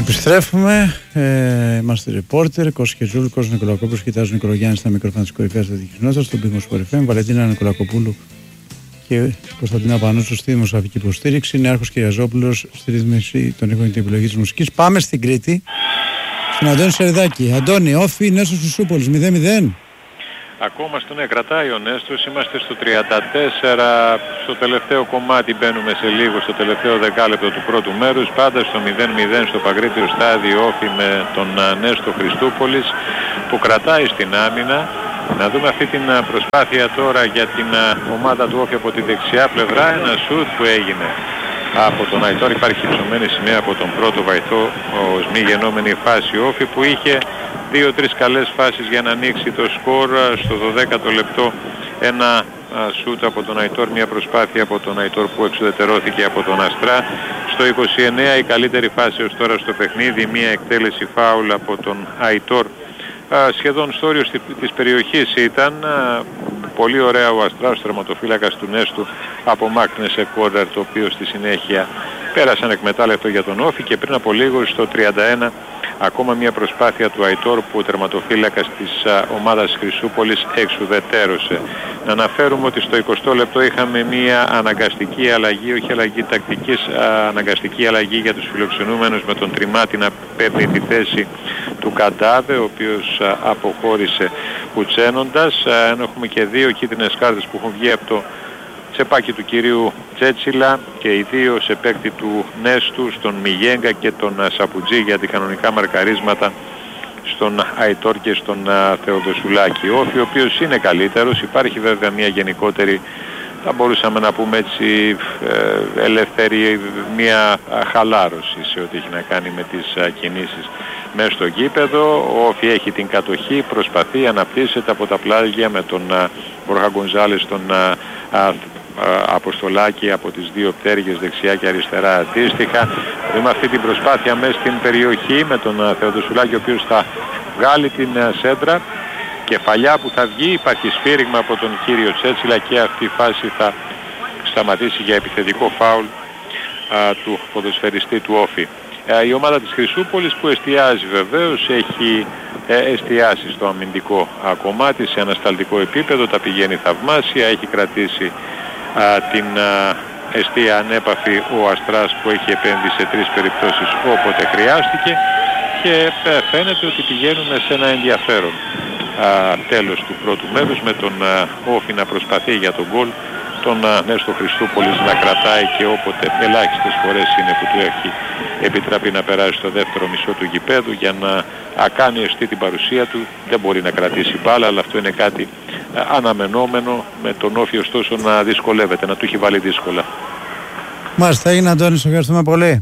Επιστρέφουμε. Είμαστε ρεπόρτερ. Κώστας Κετζούλικος, Νικολακόπουλος, κοιτάζουν Νικολογιάννη στα μικρόφωνα της κορυφαίας δεδικνότητας, στον Πίγμο Σπορ FM, Βαλεντίνα Νικολακοπούλου και Κωνσταντίνα Πανούσου στη δημοσιογραφική υποστήριξη, Νέαρχος Κυριαζόπουλος στη ρύθμιση των ήχων και την επιλογή της μουσικής. Πάμε στην Κρήτη, στον Αντώνη Σερδάκη. Αντώνη, Όφη, Νέστος Χρυσούπολης, 0-0. Ακόμα στον κρατάει ο Νέστος, είμαστε στο 34, στο τελευταίο κομμάτι μπαίνουμε σε λίγο, στο τελευταίο δεκάλεπτο του πρώτου μέρους, πάντα στο 0-0 στο Παγκρίτιο στάδιο Όφη με τον Νέστο Χριστούπολης που κρατάει στην άμυνα. Να δούμε αυτή την προσπάθεια τώρα για την ομάδα του Όφη από τη δεξιά πλευρά, ένα σουτ που έγινε από τον Αϊτόρ, υπάρχει υψωμένη σημαία από τον πρώτο βαϊθό ως μη γενόμενη φάση Όφη που είχε 2-3 καλές φάσεις για να ανοίξει το σκορ. Στο 12ο λεπτό ένα σούτ από τον Αϊτόρ, μια προσπάθεια από τον Αϊτόρ που εξουδετερώθηκε από τον Αστρά. Στο 29 η καλύτερη φάση ως τώρα στο παιχνίδι, μια εκτέλεση φάουλ από τον Αϊτόρ σχεδόν στο όριο της περιοχής ήταν. Πολύ ωραία ο Αστράς, τερματοφύλακας του Νέστου, απομάκρυνε σε κόρνερ το οποίο στη συνέχεια πέρασαν εκμετάλλευτο για τον Όφη και πριν από λίγο στο 31 ακόμα μια προσπάθεια του Αϊτόρ που ο τερματοφύλακας της ομάδας Χρυσούπολης εξουδετέρωσε. Να αναφέρουμε ότι στο 20ο λεπτό είχαμε μια αναγκαστική αλλαγή, όχι αλλαγή τακτικής, αναγκαστική αλλαγή για τους φιλοξενούμενους με τον Τριμάτη να παίρνει τη θέση του Καντάβε, ο οποίος αποχώρησε κουτσένοντας. Ενώ έχουμε και δύο κίτρινες κάρτες που έχουν βγει από το τσεπάκι του κυρίου Τσέτσιλα και οι δύο σε παίκτη του Νέστου, στον Μιγέγκα και τον Σαπουτζή για αντικανονικά μαρκαρίσματα στον Αϊτόρ και στον Θεοδοσουλάκη. Ο Όφη ο οποίος είναι καλύτερος, υπάρχει βέβαια μια γενικότερη, θα μπορούσαμε να πούμε έτσι, ελεύθερη, μια χαλάρωση σε ό,τι έχει να κάνει με τις κινήσεις μέσα στο γήπεδο. Ο Όφη έχει την κατοχή, προσπαθεί, αναπτύσσεται από τα πλάγια με τον Μπορχα Γκονζάλες, τον Αποστολάκη από τις δύο πτέρυγες δεξιά και αριστερά αντίστοιχα. Δούμε αυτή την προσπάθεια μέσα στην περιοχή με τον Θεοδοσουλάκη, ο οποίος θα βγάλει την σέντρα. Κεφαλιά που θα βγει, υπάρχει σφύριγμα από τον κύριο Τσέτσιλα και αυτή η φάση θα σταματήσει για επιθετικό φάουλ του ποδοσφαιριστή του Όφη. Η ομάδα της Χρυσούπολης που εστιάζει βεβαίως, έχει εστιάσει στο αμυντικό κομμάτι σε ανασταλτικό επίπεδο, τα πηγαίνει θαυμάσια, έχει κρατήσει την εστία ανέπαφη ο Αστράς που έχει επέμβει σε 3 περιπτώσεις όποτε χρειάστηκε και φαίνεται ότι πηγαίνουμε σε ένα ενδιαφέρον τέλος του πρώτου μέρους με τον Όφη να προσπαθεί για τον γκολ, τον Νέστο Χριστούπολης να κρατάει και όποτε ελάχιστες φορές είναι που του έχει επιτραπεί να περάσει στο δεύτερο μισό του γηπέδου για να κάνει αισθή την παρουσία του. Δεν μπορεί να κρατήσει μπάλα, αλλά αυτό είναι κάτι αναμενόμενο, με τον Όφη ωστόσο να δυσκολεύεται, να του έχει βάλει δύσκολα. Μάλιστα, είναι Αντώνη, σε ευχαριστούμε πολύ.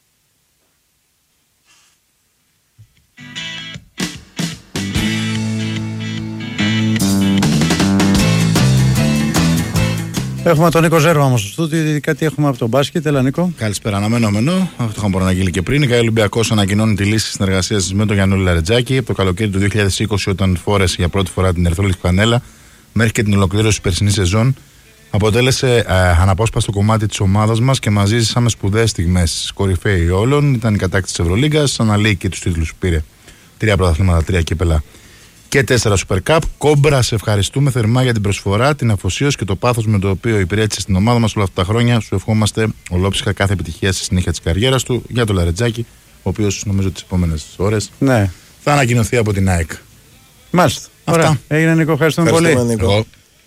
Έχουμε τον Νίκο Ζέρβα όμως στο στούτιο, κάτι έχουμε από τον μπάσκετ. Έλα Νίκο. Καλησπέρα, αναμενόμενο. Αυτό είχαμε προαναγγείλει και πριν. Η ΚΑΕ Ολυμπιακός ανακοινώνει τη λύση συνεργασίας με τον Γιαννούλη Λαρετζάκη από το καλοκαίρι του 2020, όταν φόρεσε για πρώτη φορά την ερυθρόλευκη φανέλα, μέχρι και την ολοκλήρωση της περσινής σεζόν. Αποτέλεσε αναπόσπαστο κομμάτι της ομάδας μας και μαζί ζήσαμε σπουδαίες στιγμές. Κορυφαίοι όλων ήταν η κατάκτηση της Ευρωλίγκας, αναλύει και τους τίτλους που πήρε. 3 πρωταθλήματα, 3 κύπελα και 4 Super Cup. Κόμπρα, σε ευχαριστούμε θερμά για την προσφορά, την αφοσίωση και το πάθος με το οποίο υπηρέτησε στην ομάδα μας όλα αυτά τα χρόνια. Σου ευχόμαστε ολόψυχα κάθε επιτυχία στη συνέχεια της καριέρας του. Για το Λαρετζάκη, ο οποίος νομίζω τις επόμενες ώρες θα ανακοινωθεί από την ΑΕΚ. Μάλιστα. Αυτά. Ωραία. Έγινε Νίκο, ευχαριστούμε πολύ. Νίκο.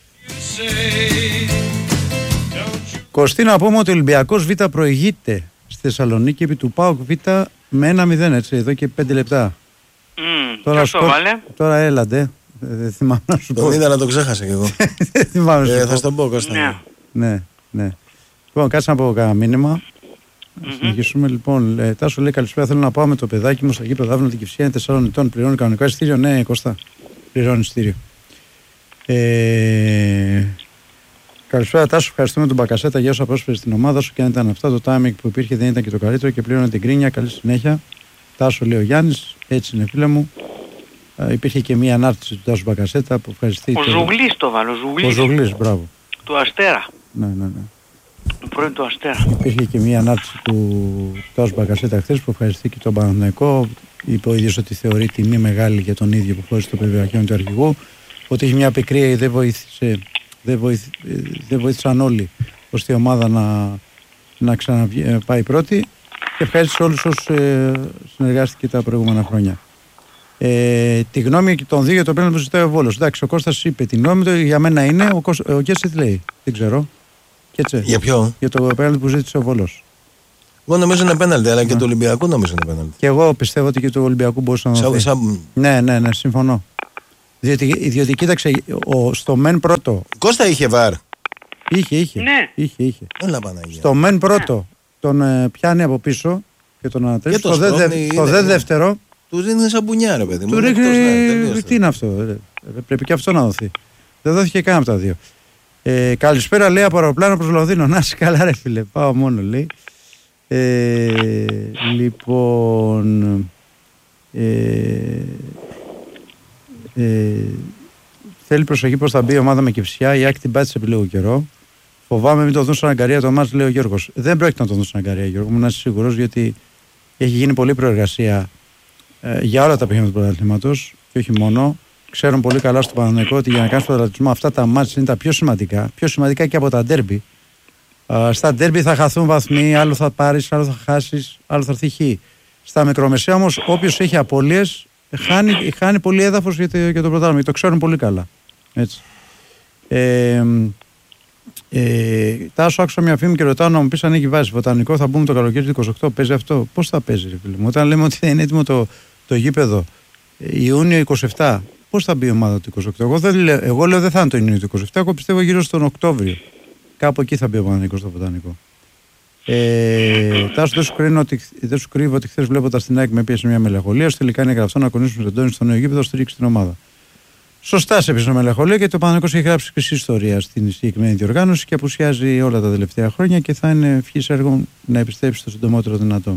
Κωστή, να πούμε ότι ο Ολυμπιακός Β προηγείται στη Θεσσαλονίκη επί του ΠΑΟΚ Β με 1-0, έτσι, εδώ και 5 λεπτά. Τώρα έλατε. Δεν θυμάμαι να σου πω. Τον είδα, αλλά το ξέχασα κι εγώ. Δεν θυμάμαι να σου πω. Θα στον πω, Κώστα. Ναι. Λοιπόν, κάτσε να πω κανένα μήνυμα. Συνεχίσουμε λοιπόν. Τάσο λέει καλησπέρα. Θέλω να πάω με το παιδάκι μου στο γήπεδο αύριο την Κυψιά. Είναι 4 ετών. Πληρώνει κανονικά εισιτήριο. Ναι, Κώστα. Πληρώνει εισιτήριο. Καλησπέρα Τάσο. Ευχαριστούμε τον Μπακασέτα για όσα πρόσφερε στην ομάδα σου. Και αν ήταν αυτά, το timing που υπήρχε δεν ήταν και το καλύτερο και πλήρωνε την κρίνια. Καλή συνέχεια. Τάσο λέει ο Γιάννης. Έτσι είναι, φίλε μου. Υπήρχε και μία ανάρτηση του Τάσου Μπακασέτα που ευχαριστεί. Ο Ζουγλής το βάλω. Ο Ζουγλής, μπράβο. Του Αστέρα. Ναι. Το πρώην του Αστέρα. Υπήρχε και μια ανάρτηση του Τάσου Μπακασέτα χθες που ευχαριστήκε τον Παναθηναϊκό. Είπε ο ίδιος ότι θεωρεί τιμή μεγάλη για τον ίδιο που χώρισε το περιβιακό του αρχηγού. Ότι έχει μια πικρία, δεν βοήθησαν όλοι ώστε η ομάδα να ξαναπάει πρώτη. Και ευχαριστώ όλους όσους συνεργάστηκε τα προηγούμενα χρόνια. Τη γνώμη των δύο για το πέναλτι που ζητάει ο Βόλος. Εντάξει, ο Κώστας είπε τη γνώμη του, για μένα είναι. Ο Κέσσε τι λέει, δεν ξέρω. Κέτσε. Για ποιο? Για το πέναλτι που ζήτησε ο Βόλος. Εγώ νομίζω είναι πέναλτι, αλλά και του Ολυμπιακού νομίζω είναι πέναλτι. Και εγώ πιστεύω ότι και του Ολυμπιακού μπορούσε να δοθεί. Ναι, συμφωνώ. Διότι κοίταξε, στο μεν πρώτο. Κώστα είχε βαρ. Είχε. Ναι. Είχε. Έλα, Παναγία. Στο μεν πρώτο τον πιάνει από πίσω και τον ανατρέπει. Στο δε δεύτερο. Του ρίχνει σαμπουνιά, ρε παιδί μου. Του ρίχνει. Τι είναι αυτό, πρέπει και αυτό να δοθεί. Δεν δόθηκε καν από τα δύο. Καλησπέρα, λέει, από αεροπλάνο προς Λονδίνο. Να είσαι καλά, ρε φίλε. Πάω μόνο, λέει. Λοιπόν. Θέλει προσοχή πως θα μπει η ομάδα με Κηφισιά. Η Άκη την πάτησε επί λίγο καιρό. Φοβάμαι μην το δουν στον Αγκαρία το μάτς, λέει ο Γιώργος. Δεν πρόκειται να το δουν στον Αγκαρία, Γιώργο μου, να είσαι σίγουρος, γιατί έχει γίνει πολλή προεργασία για όλα τα παιχνίδια του πρωταθλήματος και όχι μόνο. Ξέρουν πολύ καλά στο Παναθηναϊκό ότι για να κάνεις πρωταθλητισμό αυτά τα μάτς είναι τα πιο σημαντικά και από τα ντέρμπι. Στα ντέρμπι θα χαθούν βαθμοί, άλλο θα πάρεις, άλλο θα χάσεις, άλλο θα έρθει χ. Στα μικρομεσαία όμως, όποιος έχει απώλειες, χάνει πολύ έδαφος για το πρωτάθλημα. Το ξέρουν πολύ καλά. Έτσι. Τάσο, άκουσα μια φήμη και ρωτάω να μου πεις αν έχει βάση βοτανικό. Θα μπούμε το καλοκαίρι του 28. Παίζει αυτό? Πώς θα παίζει, ρε φίλε μου? Όταν λέμε ότι δεν είναι έτοιμο το γήπεδο Ιούνιο 27, πώς θα μπει η ομάδα του 28? Εγώ λέω δεν θα είναι το Ιούνιο του 27. Εγώ πιστεύω γύρω στον Οκτώβριο. Κάπου εκεί θα μπει ο Παναθηναϊκός στο βοτανικό. Τάσο, δεν σου κρύβω ότι χθες βλέποντας την ΑΕΚ με πίεση μια μελαγχολία. Στο τελικά είναι γραφτό να κονίσουμε τον Τόνι στο νέο γήπεδο, στηρίξει την ομάδα. Σωστά σε πίσω μελαγχολία, και το Παναθηναϊκός έχει γράψει χρυσή ιστορία στην συγκεκριμένη διοργάνωση και απουσιάζει όλα τα τελευταία χρόνια και θα είναι ευχής έργο να επιστρέψει το συντομότερο δυνατό.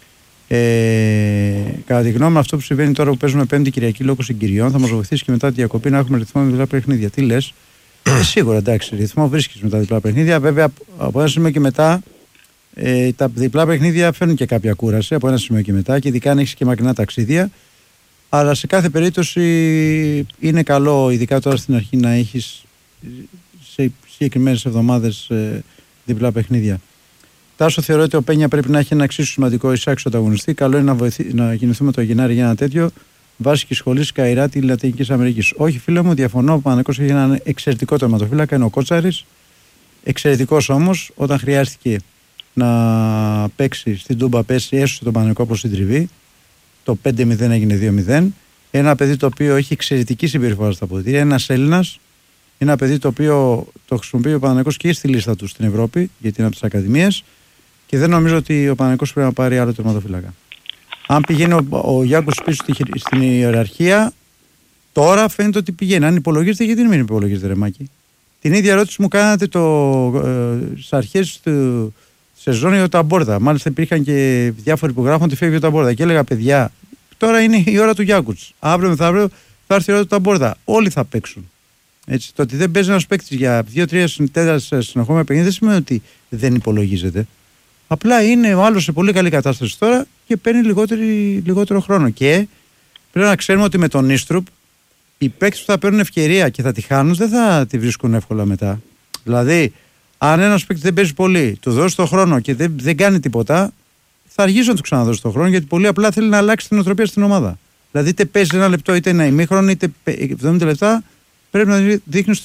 Κατά τη γνώμη μου, αυτό που συμβαίνει τώρα που παίζουμε Πέμπτη Κυριακή λόγω συγκυριών θα μας βοηθήσει και μετά τη διακοπή να έχουμε ρυθμό με διπλά παιχνίδια. Τι λες? Σίγουρα, εντάξει, ρυθμό βρίσκεις με τα διπλά παιχνίδια. Βέβαια, από ένα σημείο και μετά τα διπλά παιχνίδια φέρνουν και κάποια κούραση από ένα σημείο και μετά, και ειδικά αν έχεις και μακρινά ταξίδια. Αλλά σε κάθε περίπτωση είναι καλό, ειδικά τώρα στην αρχή, να έχεις σε συγκεκριμένες εβδομάδες διπλά παιχνίδια. Τάσο, θεωρώ ότι ο Πένια πρέπει να έχει ένα εξίσου σημαντικό εισάξιο ανταγωνιστή. Καλό είναι να κινηθούμε το Γενάρη για ένα τέτοιο, βάσει και σχολή Καϊράτη Λατινικής Αμερικής. Όχι, φίλε μου, διαφωνώ. Ο Παναθηναϊκός έχει έναν εξαιρετικό τερματοφύλακα, είναι ο Κότσαρης. Εξαιρετικός όμως, όταν χρειάστηκε να παίξει στην Τούμπα, πέσει, έσωσε τον Παναθηναϊκό προς την τριβή. Το 5-0 έγινε 2-0. Ένα παιδί το οποίο έχει εξαιρετική συμπεριφορά στα αποδυτήρια. Ένας Έλληνας. Ένα παιδί το οποίο το χρησιμοποιεί ο Παναθηναϊκός και στη λίστα του στην Ευρώπη, γιατί είναι από τις ακαδημίες. Και δεν νομίζω ότι ο Παναθηναϊκός πρέπει να πάρει άλλο τερματοφύλακα. Αν πηγαίνει ο Γιάνκος πίσω στην ιεραρχία, τώρα φαίνεται ότι πηγαίνει. Αν υπολογίζεται, γιατί δεν μην υπολογίζεται, ρε Μάκη? Την ίδια ερώτηση μου κάνατε στις αρχές του σεζόν για το Ταμπόρδα. Μάλιστα υπήρχαν και διάφοροι που γράφουν ότι φεύγει ο Ταμπόρδα. Και έλεγα, παιδιά, τώρα είναι η ώρα του Γιάνκουτς. Αύριο μεθαύριο θα έρθει η ώρα του Ταμπόρδα. Όλοι θα παίξουν. Έτσι, το ότι δεν παίζει ένας παίκτης για 2-3 συνεχόμενα παιχνίδια δεν σημαίνει ότι δεν υπολογίζεται. Απλά είναι ο άλλος σε πολύ καλή κατάσταση τώρα και παίρνει λιγότερο χρόνο. Και πρέπει να ξέρουμε ότι με τον Νίστρουπ οι παίκτες που θα παίρνουν ευκαιρία και θα τη χάνουν δεν θα τη βρίσκουν εύκολα μετά. Δηλαδή, αν ένας παίκτης δεν παίζει πολύ, του δώσει το χρόνο και δεν κάνει τίποτα, θα αργήσει να του ξαναδώσει το χρόνο, γιατί πολύ απλά θέλει να αλλάξει την νοοτροπία στην ομάδα. Δηλαδή, είτε παίζει ένα λεπτό, είτε ένα ημίχρονο, είτε 70 λεπτά, πρέπει να δείχνει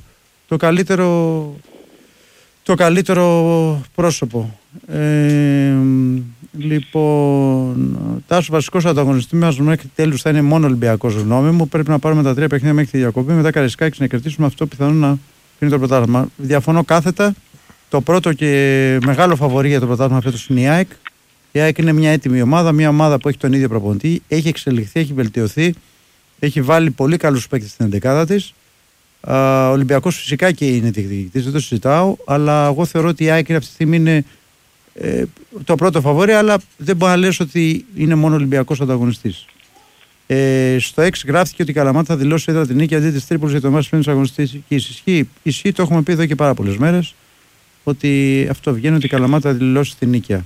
το καλύτερο πρόσωπο. Λοιπόν, Τάσο, βασικός ανταγωνιστής μας μέχρι τέλους θα είναι μόνο Ολυμπιακός, γνώμη μου. Πρέπει να πάρουμε τα 3 παιχνίδια μέχρι τη διακοπή. Μετά Καραϊσκάκης να κερδίσουμε, αυτό πιθανόν να είναι το πρωτάθλημα. Διαφωνώ κάθετα. Το πρώτο και μεγάλο φαβορί για το πρωτάθλημα φέτος είναι η ΑΕΚ. Η ΑΕΚ είναι μια έτοιμη ομάδα, μια ομάδα που έχει τον ίδιο προπονητή, έχει εξελιχθεί, έχει βελτιωθεί, έχει βάλει πολύ καλούς παίκτες στην εντεκάδα της. Ο Ολυμπιακός φυσικά και είναι διεκδικητής, δεν το συζητάω, αλλά εγώ θεωρώ ότι η ΑΕΚ αυτή τη στιγμή είναι το πρώτο φαβόρι, αλλά δεν μπορεί να λες ότι είναι μόνο Ολυμπιακός ανταγωνιστής. Στο 6 γράφτηκε ότι η Καλαμάτα θα δηλώσει έδρα την νίκη αντί της Τρίπολης για το μάτς πέμπτης αγωνιστής. Και ισχύει, το έχουμε πει εδώ και πάρα πολλές μέρες. ότι αυτό βγαίνει, ότι η Καλαμάτα θα δηλώσει την νίκαια.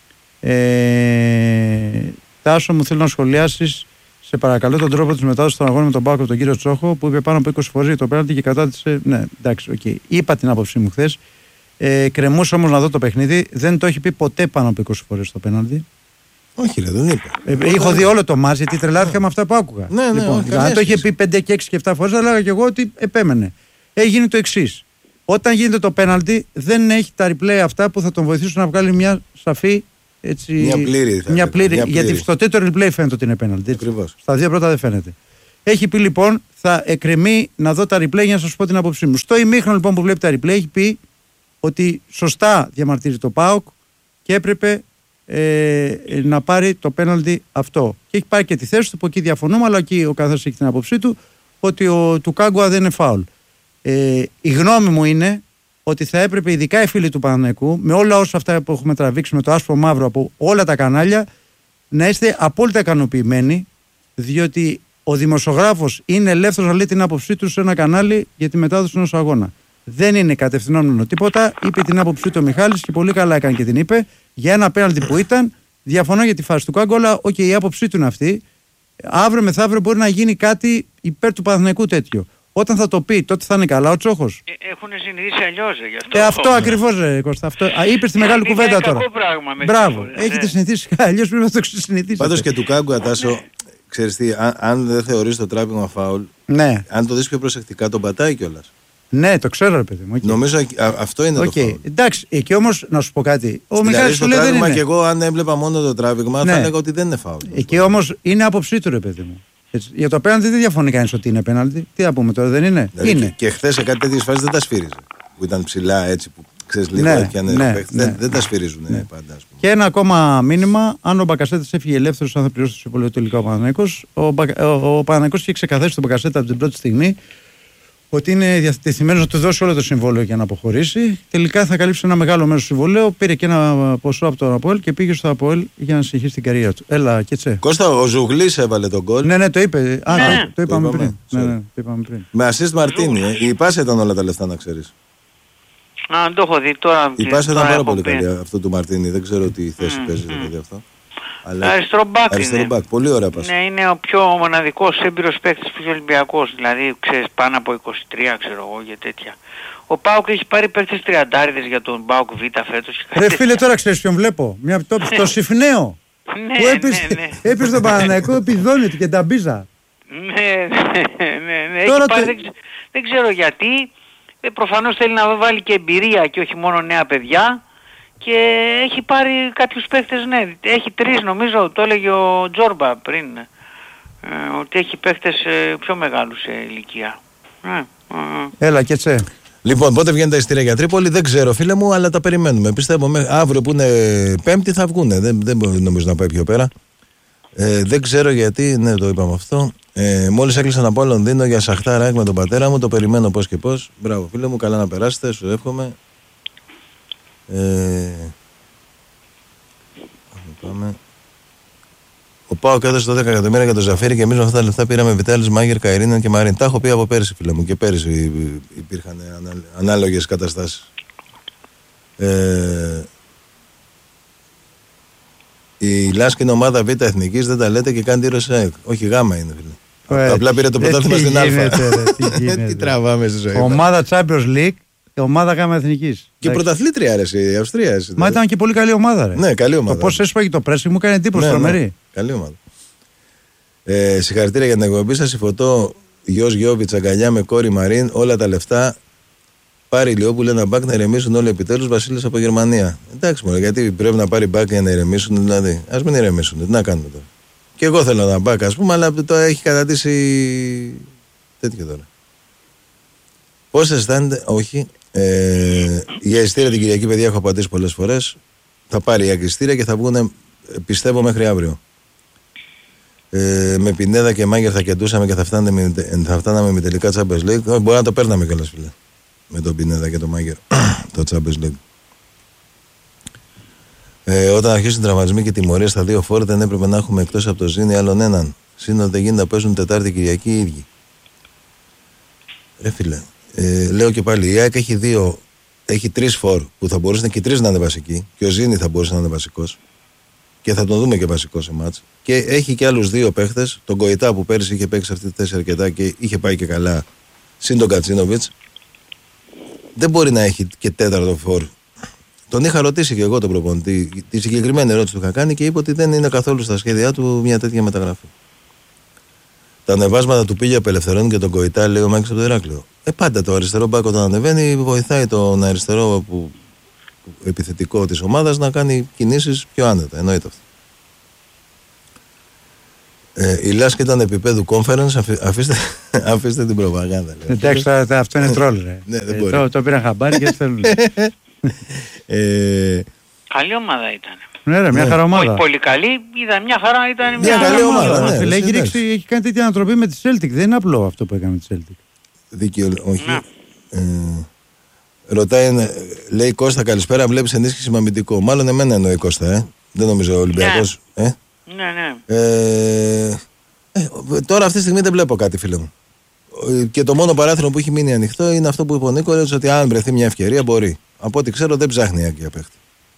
Τάσο, μου θέλω να σχολιάσεις, σε παρακαλώ, τον τρόπο της μετάδοσης των αγώνων με τον ΠΑΟΚ από τον κύριο Τσόχο, που είπε πάνω από 20 φορές για το πέναλτι και κατάτησε. Ναι, εντάξει, okay. Είπα την άποψή μου χθες. Κρεμούσε όμως να δω το παιχνίδι. Δεν το έχει πει ποτέ πάνω από 20 φορές το πέναλτι. Όχι, ρε, δεν είπε. Έχω δει όλο το μάτς, γιατί τρελάθηκα με αυτά που άκουγα. Ναι, λοιπόν, αν το είχε πει 5 και 6 και 7 φορές, θα έλεγα και εγώ ότι επέμενε. Έγινε το εξής. Όταν γίνεται το πέναλτι, δεν έχει τα replay αυτά που θα τον βοηθήσουν να βγάλει μια σαφή. Έτσι, μια πλήρη. Γιατί στο τέτοιο replay φαίνεται ότι είναι πέναλτι. Στα δύο πρώτα δεν φαίνεται. Έχει πει λοιπόν, θα εκκρεμεί να δω τα replay για να σας πω την άποψή μου. Στο ημίχρονο λοιπόν που βλέπει τα replay, έχει πει ότι σωστά διαμαρτύρει το ΠΑΟΚ και έπρεπε να πάρει το πέναλτι αυτό. Και έχει πάρει και τη θέση του, που εκεί διαφωνούμε, αλλά εκεί ο καθένας έχει την άποψή του, ότι του Κάγκουα δεν είναι φάουλ. Η γνώμη μου είναι ότι θα έπρεπε, ειδικά οι φίλοι του Παναθηναϊκού, με όλα όσα αυτά που έχουμε τραβήξει, με το άσπρο μαύρο από όλα τα κανάλια, να είστε απόλυτα ικανοποιημένοι, διότι ο δημοσιογράφος είναι ελεύθερος να λέει την άποψή του σε ένα κανάλι για τη μετάδοση ενός αγώνα. Δεν είναι κατευθυνόμενο τίποτα. Είπε την άποψή του ο Μιχάλης και πολύ καλά έκανε και την είπε. Για ένα πέναλτι που ήταν, διαφωνώ για τη φάση του Κάγκο, αλλά η άποψή του είναι αυτή. Αύριο μεθαύριο μπορεί να γίνει κάτι υπέρ του Παναθηναϊκού τέτοιο. Όταν θα το πει, τότε θα είναι καλά ο Τσόχος. Έχουν συνηθίσει αλλιώς γι' αυτό. Αυτό ακριβώς, Κώστα. Είπες τη μεγάλη κουβέντα τώρα. Μπράβο. Έχετε συνηθίσει αλλιώς, πρέπει να το συνηθίσετε. Πάντως και του Κάγκου, Ατάσο, ξέρεις τι, αν δεν θεωρείς το τράπημα φάουλ, ναι. Αν το δεις πιο προσεκτικά, τον πατάει κιόλας. Ναι, το ξέρω, ρε παιδί μου. Okay. Νομίζω αυτό είναι το φάουλ. Εντάξει, εκεί όμως να σου πω κάτι. Ο Μιχάλης σου λέει δεν είναι. Και εγώ, αν έβλεπα μόνο το τράβηγμα, θα έλεγα ότι δεν είναι φάουλ. Εκεί όμως είναι άποψή του, ρε παιδί μου. Έτσι. Για το πέναλτι δεν διαφωνεί κανείς ότι είναι πέναλτι. Τι θα πούμε τώρα, δεν είναι. Δηλαδή, είναι. Και χθες σε κάτι τέτοιες φάσεις δεν τα σφύριζε. Που ήταν ψηλά έτσι, που ξέρεις λίγο δεν τα σφυρίζουν πάντα. Ας πούμε. Και ένα ακόμα μήνυμα: αν ο Μπακασέτας έφυγε ελεύθερος, αν θα πληρώσει το συμβόλαιο τελικά ο Παναθηναϊκός. Ο Παναθηναϊκός είχε ξεκαθαρίσει τον Μπακασέτα από την πρώτη στιγμή ότι είναι διατεθειμένος να του δώσει όλο το συμβόλαιο για να αποχωρήσει. Τελικά θα καλύψει ένα μεγάλο μέρος του συμβολέου. Πήρε και ένα ποσό από τον ΑΠΟΕΛ και πήγε στο ΑΠΟΕΛ για να συνεχίσει την καριέρα του. Έλα, Κετσέ. Κώστα, ο Ζουγλής έβαλε τον γκολ. Ναι, το είπε. Το είπαμε πριν. Το είπαμε πριν. Με assist Μαρτίνι. Η πάσα ήταν όλα τα λεφτά, να ξέρεις. Αν το έχω δει τώρα. Η πάσα ήταν πάρα πολύ καλή αυτό του Μαρτίνι. Δεν ξέρω τι θέση παίζει δηλαδή αυτό. Αριστερό μπακ, πολύ ωραία πάσα. Ναι, είναι ο πιο μοναδικός έμπειρος παίκτης που έχει ο Ολυμπιακός. Δηλαδή, ξέρεις, πάνω από 23, ξέρω εγώ, για τέτοια. Ο ΠΑΟΚ έχει πάρει παίκτες 30 για τον ΠΑΟΚ Β φέτος. Ρε φίλε, τώρα ξέρεις ποιον βλέπω. Το Συφνέο. Που έπαιζε τον Παναθηναϊκό, επιδόνει του και τα μπίζα. Ναι. Δεν ξέρω γιατί. Προφανώς θέλει να βάλει και εμπειρία και όχι μόνο νέα παιδιά. Και έχει πάρει κάποιους παίχτες, ναι. Έχει 3 νομίζω, το έλεγε ο Τζόρμπα πριν. Ότι έχει παίχτες πιο μεγάλους σε ηλικία. Έλα, Κετσέ. Λοιπόν, πότε βγαίνει τα εισιτήρια για Τρίπολη, δεν ξέρω φίλε μου, αλλά τα περιμένουμε. Πιστεύω αύριο που είναι Πέμπτη θα βγουνε. Δεν νομίζω να πάει πιο πέρα. Δεν ξέρω γιατί, ναι, το είπαμε αυτό. Μόλις έκλεισαν από Λονδίνο για Σαχτάρα με τον πατέρα μου, το περιμένω πώς και πώς. Μπράβο φίλε μου, καλά να περάσετε, σου εύχομαι. Πάμε. Ο ΠΑΟΚ έδωσε 12 εκατομμύρια για το Ζαφίρι και εμείς με αυτά τα λεφτά πήραμε Βιτάλης, Μάγερ, Καϊρίναν και Μαρίν. Τα έχω πει από πέρυσι φίλε μου, και πέρυσι υπήρχαν ανάλογες καταστάσεις. Η Λάσκη είναι ομάδα Β εθνικής, δεν τα λέτε και κάνει τη Ρωσία. Όχι, γάμα είναι φίλε. Απλά πήρε το πρωτάθλημα στην Α. Τι τραβάμε στη ζωή. Ομάδα Champions League. Η ομάδα γάμα εθνικής. Και πρωταθλήτρια αρέσει η Αυστρία. Μα ήταν και πολύ καλή ομάδα, ρε. Ναι, καλή ομάδα. Το πώς έσπαγε το pressing μου έκανε εντύπωση τρομερή. Ναι. Καλή ομάδα. Συγχαρητήρια για την εκπομπή σας. Η Φωτό, γιος Γιώβιτς, αγκαλιά με κόρη Μαρίν, όλα τα λεφτά. Πάρει Λιόπουλο ένα μπακ να ηρεμήσουν όλοι επιτέλους. Βασίλης από Γερμανία. Εντάξει, μόνο γιατί πρέπει να πάρει μπακ για να ηρεμήσουν, δηλαδή. Ας μην ηρεμήσουν. Τι να κάνουμε τώρα. Και εγώ θέλω ένα μπακ, ας πούμε, αλλά το έχει κατατήσει τέτοιο τώρα. Πώς αισθάνεται, όχι. Για εισιτήρια την Κυριακή, παιδιά, έχω απαντήσει πολλές φορές. Θα πάρει η εισιτήρια και θα βγουν, πιστεύω, μέχρι αύριο. Με Πινέδα και Μάγερ θα κεντούσαμε και θα φτάναμε με τελικά Champions League. Μπορεί να το παίρναμε κιόλας, φίλε. Με τον Πινέδα και τον Μάγερ το Champions League. Όταν αρχίσουν τραυματισμοί και τιμωρίες στα δύο φόρ, δεν έπρεπε να έχουμε εκτός από το Ζήνη άλλον έναν. Σύνολο δεν γίνεται να παίζουν Τετάρτη Κυριακή οι ίδιοι. Ρε φίλε. Λέω και πάλι, η ΑΕΚ έχει 2 έχει 3 φορ που θα μπορούσαν και οι 3 να είναι βασικοί. Και ο Ζήνη θα μπορούσε να είναι βασικός. Και θα τον δούμε και βασικό σε μάτς. Και έχει και άλλους 2 παίχτες. Τον Κοϊτά που πέρυσι είχε παίξει αυτή τη θέση αρκετά και είχε πάει και καλά. Συν τον Κατσίνοβιτς. Δεν μπορεί να έχει και 4ο φορ. Τον είχα ρωτήσει και εγώ τον προπονητή. Τη συγκεκριμένη ερώτηση του είχα κάνει και είπε ότι δεν είναι καθόλου στα σχέδιά του μια τέτοια μεταγραφή. Τα ανεβάσματα του πήγε απελευθερώνει και τον Κοϊτά, λέει ο Μάκης από το Ηράκλειο. Πάντα το αριστερό μπακ όταν ανεβαίνει βοηθάει τον αριστερό επιθετικό της ομάδας να κάνει κινήσεις πιο άνετα. Εννοείται αυτό. Η Λάσκη ήταν επίπεδου conference, αφήστε την προπαγάνδα. Εντάξει, αυτό είναι τρόλ. Το πήραν χαμπάρι και θέλουν. Καλή ομάδα ήταν. Ναι, μια χαρά ομάδα. Όχι πολύ καλή, ήταν μια χαρά, ήταν μια καλή ομάδα. Έχει κάνει τέτοια ανατροπή με τη Celtic. Δεν είναι απλό αυτό που έκανε με τη Celtic. Δίκαιο, όχι. Ρωτάει, λέει Κώστα, καλησπέρα. Βλέπεις ενίσχυση με αμυντικό. Μάλλον εμένα εννοεί Κώστα, δεν νομίζω ο Ολυμπιακός. Ναι. Τώρα αυτή τη στιγμή δεν βλέπω κάτι, φίλε μου. Και το μόνο παράθυρο που έχει μείνει ανοιχτό είναι αυτό που είπε ο Νίκολας, ότι αν βρεθεί μια ευκαιρία μπορεί. Από ό,τι ξέρω δεν ψάχνει άκρη παίχτη.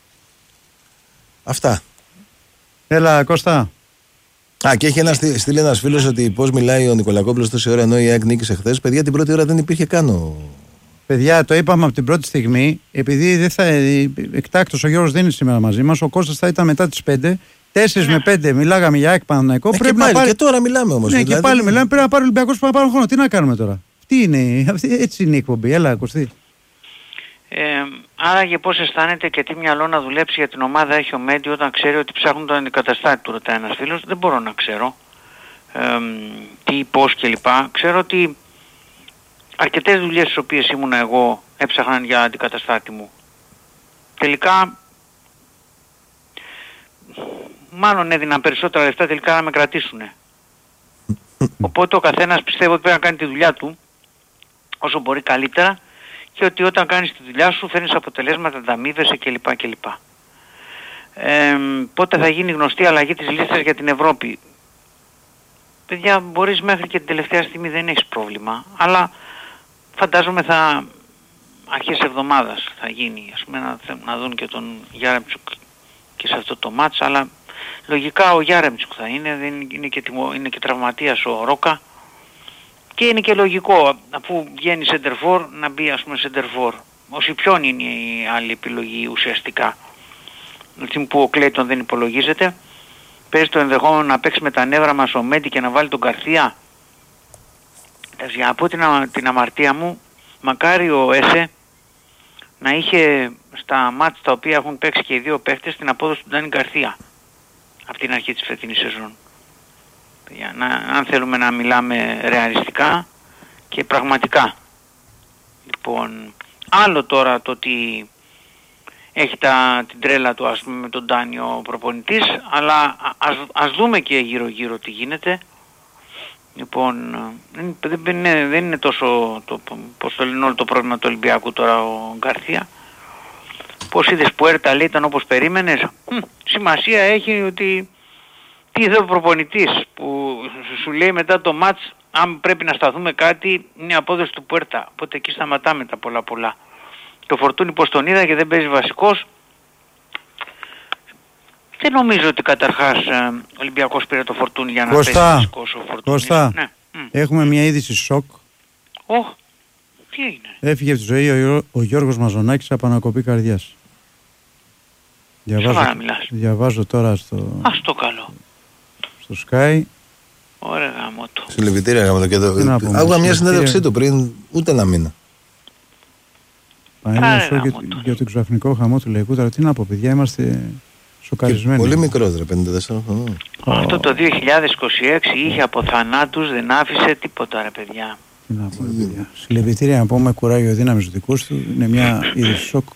Αυτά. Έλα, Κώστα. Και έχει στείλει ένας φίλος ότι πώς μιλάει ο Νικολακόπουλος τόση ώρα ενώ η ΑΕΚ νίκησε χθες. Παιδιά, την πρώτη ώρα δεν υπήρχε καν. Παιδιά, το είπαμε από την πρώτη στιγμή. Επειδή δεν θα. Εκτάκτος ο Γιώργος δεν είναι σήμερα μαζί μας. Ο Κώστας θα ήταν μετά τις 5. 4 με 5 μιλάγαμε για ΑΕΚ Παναθηναϊκό. Πρέπει να πάρει. Και τώρα μιλάμε όμως. Ναι, δηλαδή, και πάλι μιλάμε. Πρέπει να πάρει ο Ολυμπιακός που να πάρει χρόνο. Τι να κάνουμε τώρα. Έτσι είναι η εκπομπή. Έλα, Κωστή. Άραγε πώς αισθάνεται και τι μυαλό να δουλέψει για την ομάδα έχει ο Μέντι όταν ξέρει ότι ψάχνουν τον αντικαταστάτη του, ρωτάει ένας φίλος. Δεν μπορώ να ξέρω τι, πώς κλπ. Ξέρω ότι αρκετές δουλειές στις οποίες ήμουνα εγώ έψαχναν για αντικαταστάτη μου. Τελικά μάλλον έδιναν περισσότερα λεφτά τελικά να με κρατήσουνε. Οπότε ο καθένας πιστεύω ότι πρέπει να κάνει τη δουλειά του όσο μπορεί καλύτερα και ότι όταν κάνεις τη δουλειά σου φέρνεις αποτελέσματα, ανταμείβεσαι κλπ. Πότε θα γίνει γνωστή αλλαγή της λίστας για την Ευρώπη. Παιδιά, μπορείς μέχρι και την τελευταία στιγμή δεν έχεις πρόβλημα, αλλά φαντάζομαι θα αρχές εβδομάδας θα γίνει, ας πούμε, να δουν και τον Γιάρεμτσουκ και σε αυτό το μάτς, αλλά λογικά ο Γιάρεμτσουκ θα είναι, είναι και τραυματίας ο Ρόκα και είναι και λογικό, αφού βγαίνει σεντερφόρ, να μπει ας πούμε σεντερφόρ. Ο Σιπιόν είναι η άλλη επιλογή ουσιαστικά. Έτσι που ο Κλέιτον δεν υπολογίζεται, παίζει το ενδεχόμενο να παίξει με τα νεύρα μας ο Μέντι και να βάλει τον Καρθία. Για να πω την αμαρτία μου, μακάρι ο Έσε να είχε στα μάτς τα οποία έχουν παίξει και οι δύο παίχτες την απόδοση του Ντάνι Γκαρθία από την αρχή της φετινής σεζόν. Αν θέλουμε να μιλάμε ρεαλιστικά και πραγματικά. Λοιπόν, άλλο τώρα το ότι έχει την τρέλα του ας πούμε με τον Ντάνι ο προπονητής, αλλά ας δούμε και γύρω τι γίνεται. Λοιπόν, δεν είναι τόσο πώς το λένε όλο το πρόβλημα του Ολυμπιακού τώρα ο Γκαρθία. Πώς είδες που έρτα λέει ήταν όπως περίμενες. Σημασία έχει ότι τι είδε ο προπονητής που σου λέει μετά το μάτς αν πρέπει να σταθούμε κάτι είναι η απόδοση του Πουέρτα. Οπότε εκεί σταματάμε τα πολλά. Το Φορτούνι πως τον είδα και δεν παίζει βασικός. Δεν νομίζω ότι καταρχάς ο Ολυμπιακός πήρε το Φορτούνι για να παίζει βασικός ο Φορτούνι. Κώστα, ναι. Έχουμε μια είδηση σοκ. Τι έγινε? Έφυγε από τη ζωή ο Γιώργος Μαζονάκης από ανακοπή καρδιάς. Διαβάζω τώρα στο Sky. Ωραία γάμο του. Συλληπιτήρια γάμο του. Άκουγα μια συνέντευξή του πριν ούτε ένα μήνα. Πανέλα σοκ για τον ξαφνικό χαμό του λαϊκού. Τώρα τι να πω παιδιά, είμαστε σοκαρισμένοι. Πολύ μικρός ρε, 54 χρονών. Αυτό το 2026 είχε από θανάτους, δεν άφησε τίποτα ρε παιδιά. Τι να πω παιδιά. Συλληπιτήρια να πούμε κουράγιο δύναμης δικούς του. Είναι μια είδηση σοκ.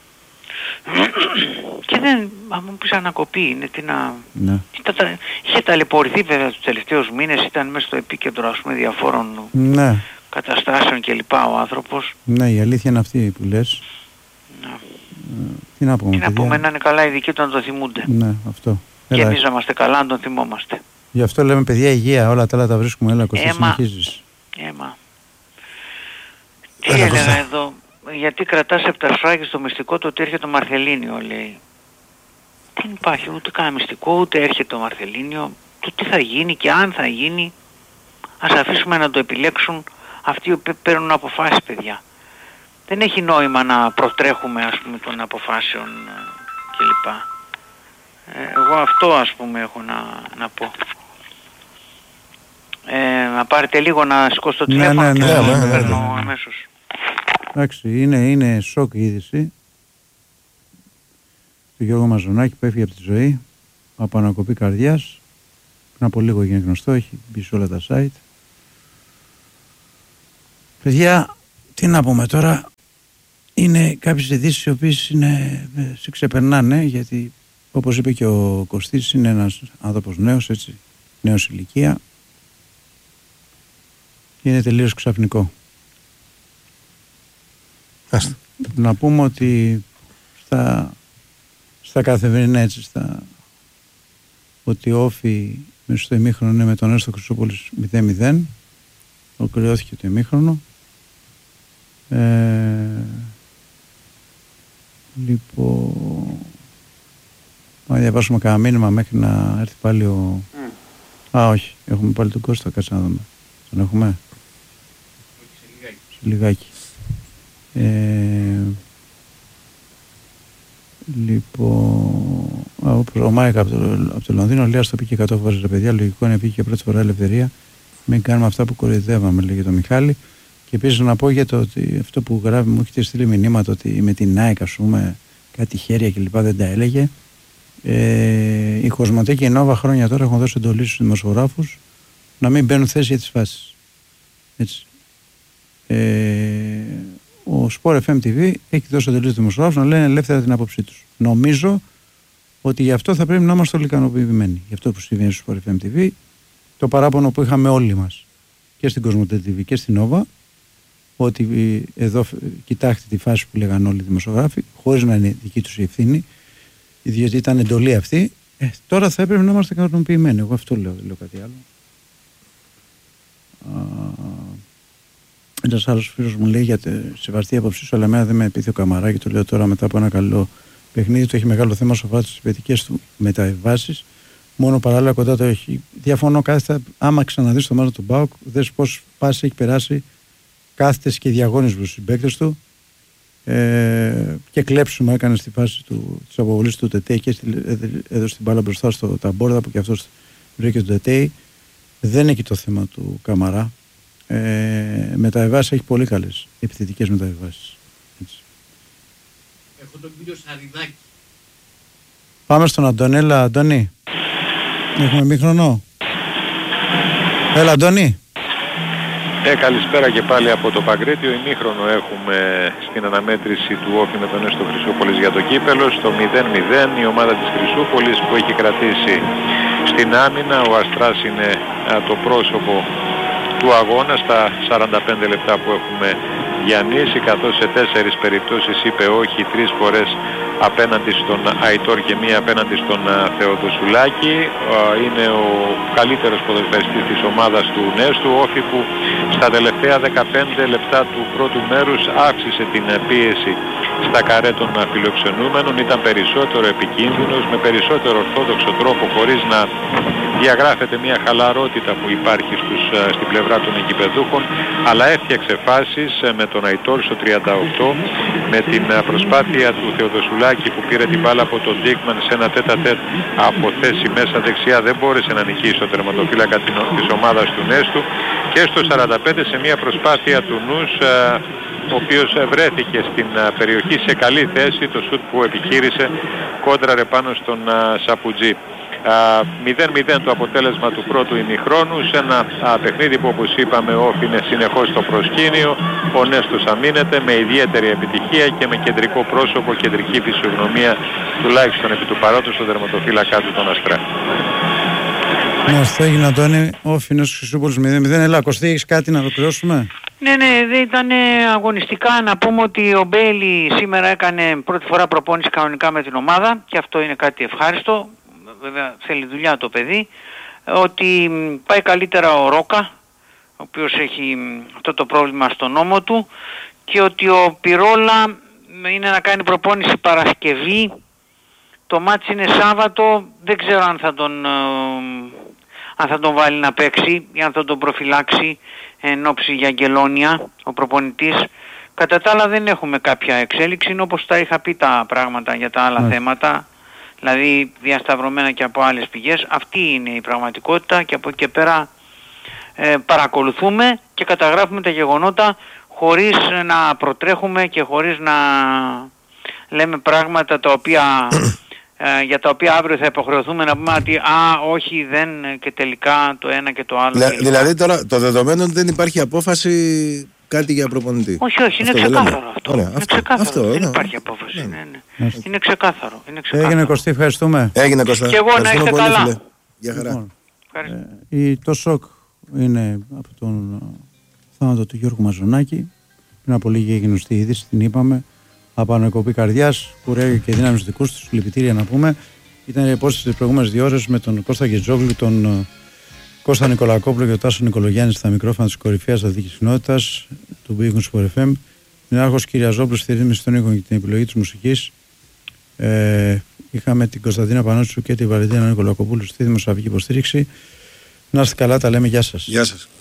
Και δεν, αν μου πεις ανακοπή, είναι τι να... Ναι. Είχε ταλαιπωρηθεί βέβαια τους τελευταίους μήνες, ήταν μέσα στο επίκεντρο ας πούμε διαφόρων καταστάσεων κλπ. Ο άνθρωπος. Ναι, η αλήθεια είναι αυτή που λες. Ναι. Τι να πούμε, να πούμε να είναι καλά οι δικοί του να το θυμούνται. Ναι, αυτό. Και εμείς να είμαστε καλά να τον θυμόμαστε. Γι' αυτό λέμε παιδιά υγεία, όλα τα άλλα τα βρίσκουμε. Έλα Κωστή, συνεχίζεις. Τι έλεγα εδώ. γιατί κρατάς επταρσφράκι στο μυστικό το ότι έρχεται το Μαρθελίνιο, λέει. Δεν υπάρχει ούτε κανένα μυστικό, ούτε έρχεται το Μαρθελίνιο. Το τι θα γίνει και αν θα γίνει, ας αφήσουμε να το επιλέξουν αυτοί που παίρνουν αποφάσεις, παιδιά. Δεν έχει νόημα να προτρέχουμε, ας πούμε, των αποφάσεων κλπ. Εγώ αυτό, ας πούμε, έχω να πω. Να πάρετε λίγο να σηκώσω το τηλέφωνο και να παίρνω αμέσως. Εντάξει, είναι σοκ η είδηση του Γιώργου Μαζονάκη που έφυγε από τη ζωή από ανακοπή καρδιάς. Πριν από λίγο έγινε γνωστό, έχει μπει σε όλα τα site. Παιδιά, τι να πούμε τώρα, είναι κάποιες ειδήσεις οι οποίες σε ξεπερνάνε, γιατί όπως είπε και ο Κωστής, είναι ένας άνθρωπος νέος, έτσι, νέος ηλικία, και είναι τελείως ξαφνικό. Να πούμε ότι στα καθημερινά, έτσι, ότι Όφη μέσα στο ημίχρονο είναι με τον Έστω Χρυσούπολης 0-0, ολοκληρώθηκε το ημίχρονο. Λοιπόν, να διαβάσουμε κανένα μήνυμα μέχρι να έρθει πάλι ο... όχι, έχουμε πάλι τον Κώστα, κάτσε να δούμε. Τον έχουμε? Σε λιγάκι. Λοιπόν, ο Μάικα από το Λονδίνο λέει: ας το πει και 100 φορές, ρε παιδιά, λογικό είναι, πήγε και πρώτη φορά ελευθερία. Μην κάνουμε αυτά που κοροϊδεύαμε, λέγε το Μιχάλη. Και επίσης να πω για το ότι αυτό που γράφει, μου έχετε στείλει μηνύματα ότι με την ΑΕΚ, ας πούμε, κάτι χέρια κλπ. Δεν τα έλεγε. Η Κοσμοτέ και η Νόβα χρόνια τώρα έχουν δώσει εντολή στους δημοσιογράφους να μην μπαίνουν θέση για τις φάσεις. Έτσι. Ο Sport FM TV έχει δώσει εντολή στους δημοσιογράφους να λένε ελεύθερα την άποψή τους. Νομίζω ότι γι' αυτό θα πρέπει να είμαστε όλοι ικανοποιημένοι. Γι' αυτό που συμβαίνει στο Sport FM TV, το παράπονο που είχαμε όλοι μας και στην Κοσμοτέ TV και στην Νόβα, ότι εδώ κοιτάξτε τη φάση που λέγαν όλοι οι δημοσιογράφοι, χωρίς να είναι δική τους η ευθύνη, διότι ήταν εντολή αυτή. Τώρα θα έπρεπε να είμαστε ικανοποιημένοι. Εγώ αυτό λέω κάτι άλλο. Ένας άλλος φίλος μου λέει για τη σεβαστή άποψή σου, αλλά εμένα δεν με επίθει ο Καμαρά, και το λέω τώρα μετά από ένα καλό παιχνίδι. Το έχει μεγάλο θέμα σοβαρά στις παιδιικές του μεταβάσεις. Μόνο παράλληλα κοντά το έχει. Διαφωνώ κάθετα. Άμα ξαναδείς το μάτι του ΠΑΟΚ, δες πώς πάση έχει περάσει κάθετες και διαγώνισμούς στους συμπαίκτες του. Και κλέψιμο έκανε στη φάση της αποβολής του Τετέι και έδωσε την μπάλα μπροστά στο Ταμπόρδα που και αυτός βρήκε τον Τετέι. Δεν είναι εκεί το θέμα του Καμαρά. Μεταβιβάσεις έχει πολύ καλές επιθετικές μεταβιβάσεις. Έχω τον κύριο Σαριδάκη. Πάμε στον Αντωνέλα. Αντώνη, έχουμε μήχρονο? Έλα Αντώνη. Καλησπέρα και πάλι από το Παγκρίτιο. Ημίχρονο έχουμε στην αναμέτρηση του Όφη με τον Έστω Χρυσούπολης για το κύπελο. Στο 0-0 η ομάδα της Χρυσούπολης που έχει κρατήσει στην άμυνα. Ο Αστράς είναι το πρόσωπο του αγώνα στα 45 λεπτά που έχουμε διανύσει, καθώς σε 4 περιπτώσεις είπε όχι 3 φορές απέναντι στον Αϊτόρ και μία απέναντι στον Θεοδοσουλάκη. Είναι ο καλύτερος ποδοσφαιριστής της ομάδας του Νέστου. Όφη που στα τελευταία 15 λεπτά του πρώτου μέρους αύξησε την πίεση στα καρέ των φιλοξενούμενων, ήταν περισσότερο επικίνδυνος, με περισσότερο ορθόδοξο τρόπο, χωρίς να διαγράφεται μια χαλαρότητα που υπάρχει στην πλευρά των εκυπεδούχων, αλλά έφτιαξε φάσεις με τον Αϊτόρ στο 38, με την προσπάθεια του Θεοδοσουλάκη που πήρε την μπάλα από τον Ντίκμαν σε ένα τέτα-τέτ από θέση μέσα δεξιά, δεν μπόρεσε να νικήσει τον τερματοφύλακα της ομάδας του Νέστου, και στο 45 σε μια προσπάθεια του Νους, ο οποίος βρέθηκε στην περιοχή σε καλή θέση, το σουτ που επιχείρησε κόντραρε πάνω στον Σαπουτζή. 0-0 το αποτέλεσμα του πρώτου ημιχρόνου σε ένα παιχνίδι που, όπως είπαμε, Όφη είναι συνεχώς στο προσκήνιο. Ο Νέστος αμήνεται με ιδιαίτερη επιτυχία και με κεντρικό πρόσωπο, κεντρική φυσιογνωμία, τουλάχιστον επί του παρόντος, στον τερματοφύλακα του τον Αστρά. Μας έγινε Αντώνη, Όφη είναι στους Χρυσούπολους 0-0. Έλα Κωστή, έχεις κάτι να ολοκληρώσουμε? Ναι, δεν ήταν αγωνιστικά. Να πούμε ότι ο Μπέιλι σήμερα έκανε πρώτη φορά προπόνηση κανονικά με την ομάδα και αυτό είναι κάτι ευχάριστο. Βέβαια θέλει δουλειά το παιδί. Ότι πάει καλύτερα ο Ρόκα, ο οποίος έχει αυτό το πρόβλημα στον ώμο του, και ότι ο Πυρόλα είναι να κάνει προπόνηση Παρασκευή. Το μάτς είναι Σάββατο, δεν ξέρω αν θα τον βάλει να παίξει ή αν θα τον προφυλάξει εν ώψη για Αγγελόνια ο προπονητής. Κατά τα άλλα δεν έχουμε κάποια εξέλιξη, είναι όπως τα είχα πει τα πράγματα για τα άλλα θέματα, δηλαδή διασταυρωμένα και από άλλες πηγές. Αυτή είναι η πραγματικότητα και από εκεί και πέρα παρακολουθούμε και καταγράφουμε τα γεγονότα χωρίς να προτρέχουμε και χωρίς να λέμε πράγματα τα οποία, για τα οποία αύριο θα υποχρεωθούμε να πούμε ότι όχι δεν και τελικά το ένα και το άλλο. Δηλαδή τώρα το δεδομένο δεν υπάρχει απόφαση κάτι για προπονητή. Όχι, είναι ξεκάθαρο αυτό. Ωραία, είναι ξεκάθαρο. Δεν ναι. υπάρχει απόφαση. Ναι. Είναι ξεκάθαρο. Έγινε Κωστή, ευχαριστούμε. Έγινε Κωστά. Και εγώ να είστε καλά. Φίλε. Γεια χαρά. Το σοκ είναι από τον θάνατο του Γιώργου Μαζονάκη. Πριν από λίγη έγινε γνωστή είδηση, την είπαμε. Απανοεκοπή καρδιάς, κουράγιο και δύναμη στους δικούς τους, λυπητήρια να πούμε. Ήταν η υπόθεση τις προηγούμενες 2 ώρες με τον Κώστα Γετζόγλου, τον Κώστα Νικολακόπουλο και τον Τάσο Νικολογιάννη στα μικρόφωνα της κορυφαίας αθλητικής κοινότητας του Big Wings Sport FM. Νεάρχος Κυριαζόπουλος στη ρύθμιση των ήχων και την επιλογή της μουσικής. Είχαμε την Κωνσταντίνα Πανότσου και τη Βαλεντίνα Νικολακοπούλου στη δημοσιογραφική υποστήριξη. Να είστε καλά, τα λέμε, γεια σας. Γεια σας.